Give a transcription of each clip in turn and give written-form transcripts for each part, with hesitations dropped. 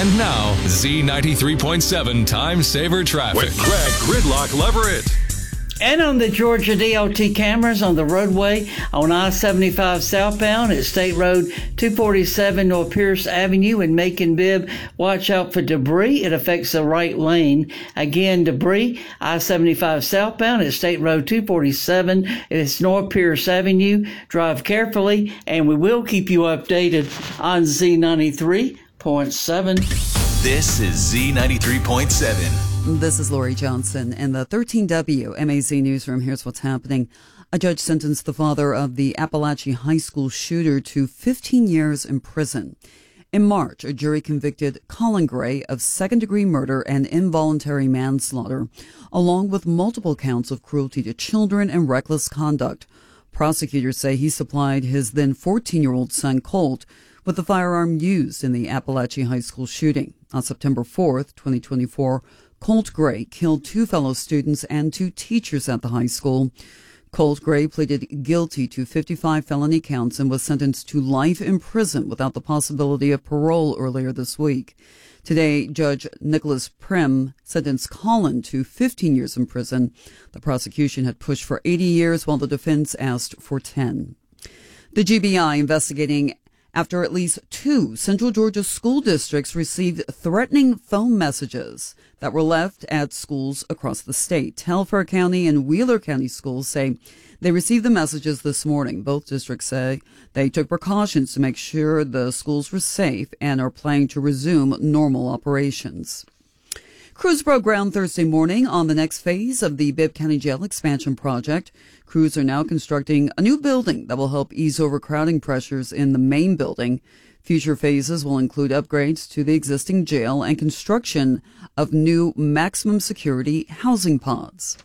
And now, Z93.7 Time Saver Traffic with Greg Gridlock Leverett. And on the Georgia DOT cameras on the roadway on I-75 southbound at State Road 247 North Pierce Avenue in Macon-Bibb, watch out for debris. It affects the right lane. Again, debris, I-75 southbound at State Road 247. It's North Pierce Avenue. Drive carefully, and we will keep you updated on Z93.7. This is Z93.7. This is Lori Johnson in the 13W MAZ newsroom. Here's what's happening. A judge sentenced the father of the Appalachia High School shooter to 15 years in prison. In March, a jury convicted Colin Gray of second-degree murder and involuntary manslaughter, along with multiple counts of cruelty to children and reckless conduct. Prosecutors say he supplied his then 14-year-old son, Colt, with the firearm used in the Appalachia High School shooting. On September 4th, 2024, Colt Gray killed 2 fellow students and 2 teachers at the high school. Colt Gray pleaded guilty to 55 felony counts and was sentenced to life in prison without the possibility of parole earlier this week. Today, Judge Nicholas Prim sentenced Colin to 15 years in prison. The prosecution had pushed for 80 years while the defense asked for 10. The GBI investigating after at least 2 Central Georgia school districts received threatening phone messages that were left at schools across the state. Telfair County and Wheeler County schools say they received the messages this morning. Both districts say they took precautions to make sure the schools were safe and are planning to resume normal operations. Crews broke ground Thursday morning on the next phase of the Bibb County Jail expansion project. Crews are now constructing a new building that will help ease overcrowding pressures in the main building. Future phases will include upgrades to the existing jail and construction of new maximum security housing pods.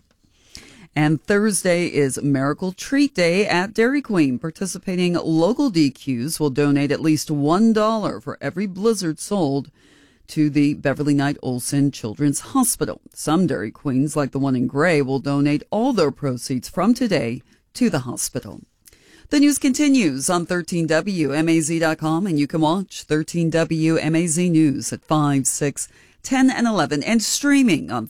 And Thursday is Miracle Treat Day at Dairy Queen. Participating local DQs will donate at least $1 for every Blizzard sold to the Beverly Knight Olson Children's Hospital. Some Dairy Queens, like the one in Gray, will donate all their proceeds from today to the hospital. The news continues on 13WMAZ.com, and you can watch 13WMAZ News at 5, 6, 10, and 11, and streaming on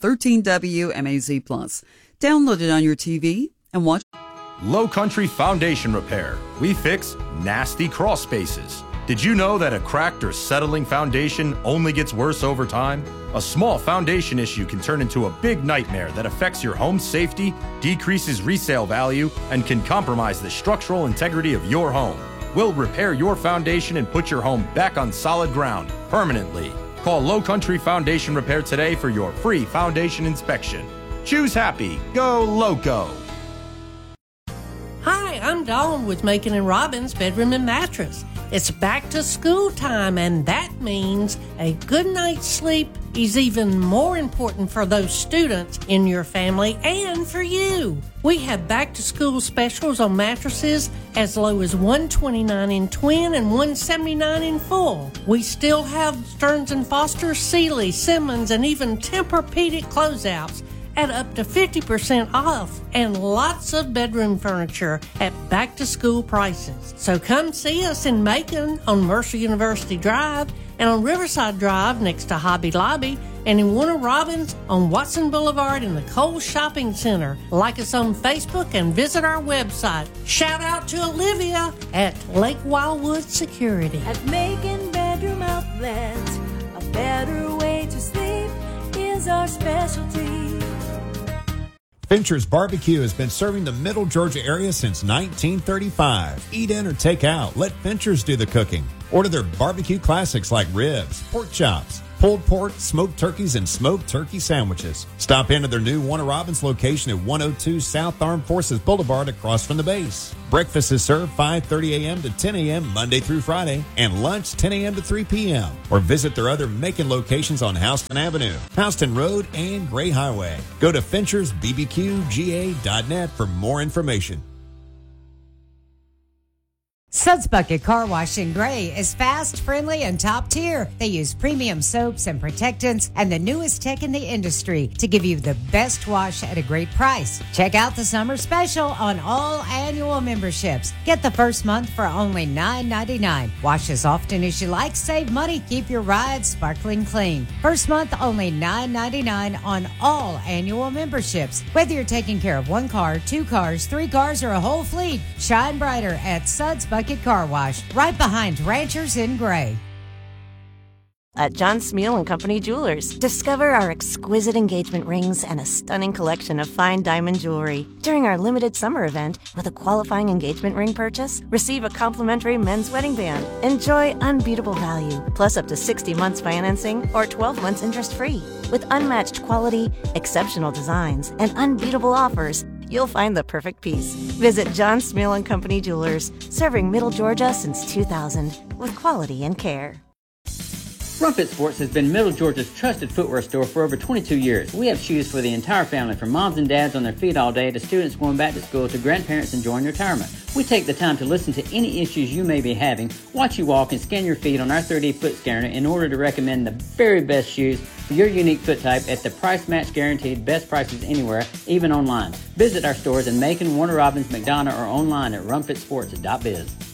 13WMAZ+. Download it on your TV and watch. Low Country Foundation Repair. We fix nasty crawl spaces. Did you know that a cracked or settling foundation only gets worse over time? A small foundation issue can turn into a big nightmare that affects your home's safety, decreases resale value, and can compromise the structural integrity of your home. We'll repair your foundation and put your home back on solid ground permanently. Call Low Country Foundation Repair today for your free foundation inspection. Choose happy. Go Loco. Hi, I'm Dawn with Macon and Robbins Bedroom and Mattress. It's back to school time, and that means a good night's sleep is even more important for those students in your family and for you. We have back to school specials on mattresses as low as $129 in twin and $179 in full. We still have Stearns & Foster, Sealy, Simmons, and even Tempur-Pedic closeouts at up to 50% off, and lots of bedroom furniture at back-to-school prices. So come see us in Macon on Mercer University Drive and on Riverside Drive next to Hobby Lobby, and in Warner Robins on Watson Boulevard in the Kohl's Shopping Center. Like us on Facebook and visit our website. Shout out to Olivia at Lake Wildwood Security. At Macon Bedroom Outlet, a better way to sleep is our specialty. Fincher's Barbecue has been serving the Middle Georgia area since 1935. Eat in or take out. Let Fincher's do the cooking. Order their barbecue classics like ribs, pork chops, pulled pork, smoked turkeys, and smoked turkey sandwiches. Stop into their new Warner Robins location at 102 South Armed Forces Boulevard across from the base. Breakfast is served 5:30 a.m. to 10 a.m. Monday through Friday, and lunch 10 a.m. to 3 p.m. Or visit their other Macon locations on Houston Avenue, Houston Road, and Gray Highway. Go to FinchersBBQGA.net for more information. Suds Bucket Car Wash in Gray is fast, friendly, and top tier. They use premium soaps and protectants and the newest tech in the industry to give you the best wash at a great price. Check out the summer special on all annual memberships. Get the first month for only $9.99. Wash as often as you like, save money, keep your ride sparkling clean. First month only $9.99 on all annual memberships. Whether you're taking care of one car, two cars, three cars, or a whole fleet, shine brighter at Suds Bucket Car Wash, right behind Ranchers in Gray. At John Smeal & Company Jewelers, discover our exquisite engagement rings and a stunning collection of fine diamond jewelry. During our limited summer event, with a qualifying engagement ring purchase, receive a complimentary men's wedding band. Enjoy unbeatable value, plus up to 60 months financing or 12 months interest-free. With unmatched quality, exceptional designs, and unbeatable offers, you'll find the perfect piece. Visit John Smeal & Company Jewelers, serving Middle Georgia since 2000, with quality and care. Rumfit Sports has been Middle Georgia's trusted footwear store for over 22 years. We have shoes for the entire family, from moms and dads on their feet all day to students going back to school to grandparents enjoying retirement. We take the time to listen to any issues you may be having, watch you walk, and scan your feet on our 3D foot scanner in order to recommend the very best shoes for your unique foot type at the price match guaranteed best prices anywhere, even online. Visit our stores in Macon, Warner Robins, McDonough, or online at rumfitsports.biz.